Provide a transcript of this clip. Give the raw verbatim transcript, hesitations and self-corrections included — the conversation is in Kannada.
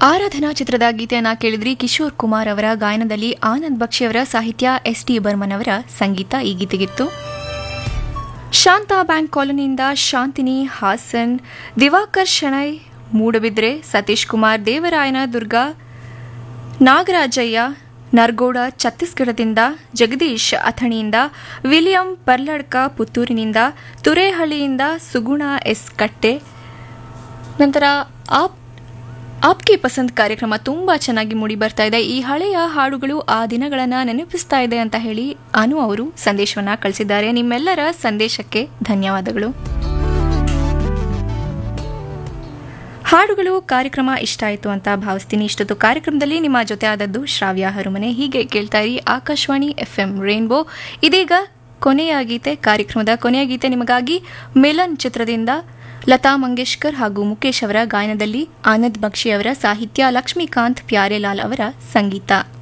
ಆರಾಧನಾ ಚಿತ್ರದ ಗೀತೆಯನ್ನ ಕೇಳಿದ್ರಿ. ಕಿಶೋರ್ ಕುಮಾರ್ ಅವರ ಗಾಯನದಲ್ಲಿ ಆನಂದ್ ಬಕ್ಷಿ ಅವರ ಸಾಹಿತ್ಯ, ಎಸ್ ಟಿ ಬರ್ಮನ್ ಅವರ ಸಂಗೀತ ಈ ಗೀತೆಗಿತ್ತು. ಶಾಂತಾ ಬ್ಯಾಂಕ್ ಕಾಲೋನಿಯಿಂದ ಶಾಂತಿನಿ, ಹಾಸನ್, ದಿವಾಕರ್ ಶೆಣೈ, ಮೂಡಬಿದ್ರೆ, ಸತೀಶ್ ಕುಮಾರ್, ದೇವರಾಯನ ದುರ್ಗ, ನಾಗರಾಜಯ್ಯ, ನರ್ಗೋಡ ಛತ್ತೀಸ್ಗಢದಿಂದ, ಜಗದೀಶ್ ಅಥಣಿಯಿಂದ, ವಿಲಿಯಂ ಪರ್ಲಡ್ಕ ಪುತ್ತೂರಿನಿಂದ, ತುರೇಹಳ್ಳಿಯಿಂದ ಸುಗುಣ ಎಸ್ ಕಟ್ಟೆ. ನಂತರ ಆಪ್ ಆಪ್ಗೆ ಪಸಂದ್ ಕಾರ್ಯಕ್ರಮ ತುಂಬಾ ಚೆನ್ನಾಗಿ ಮೂಡಿ ಬರ್ತಾ ಇದೆ. ಈ ಹಳೆಯ ಹಾಡುಗಳು ಆ ದಿನಗಳನ್ನು ನೆನಪಿಸ್ತಾ ಇದೆ ಅಂತ ಹೇಳಿ ಅನು ಅವರು ಸಂದೇಶವನ್ನ ಕಳಿಸಿದ್ದಾರೆ. ನಿಮ್ಮೆಲ್ಲರ ಸಂದೇಶಕ್ಕೆ ಧನ್ಯವಾದಗಳು. ಹಾಡುಗಳು ಕಾರ್ಯಕ್ರಮ ಇಷ್ಟ ಆಯಿತು ಅಂತ ಭಾವಿಸ್ತೀನಿ. ಇಷ್ಟೊತ್ತು ಕಾರ್ಯಕ್ರಮದಲ್ಲಿ ನಿಮ್ಮ ಜೊತೆ ಆದದ್ದು ಶ್ರಾವ್ಯ ಹರುಮನೆ. ಹೀಗೆ ಕೇಳ್ತಾ ಇರಿ ಆಕಾಶವಾಣಿ ಎಫ್ ಎಂ ರೇನ್ಬೋ. ಇದೀಗ ಕೊನೆಯ ಗೀತೆ, ಕಾರ್ಯಕ್ರಮದ ಕೊನೆಯ ಗೀತೆ ನಿಮಗಾಗಿ ಮಿಲನ್ ಚಿತ್ರದಿಂದ ಲತಾ ಮಂಗೇಶ್ಕರ್ ಹಾಗೂ ಮುಖೇಶ್ ಅವರ ಗಾಯನದಲ್ಲಿ ಆನಂದ್ ಬಕ್ಷಿ ಅವರ ಸಾಹಿತ್ಯ, ಲಕ್ಷ್ಮೀಕಾಂತ್ ಪ್ಯಾರೇಲಾಲ್ ಅವರ ಸಂಗೀತ.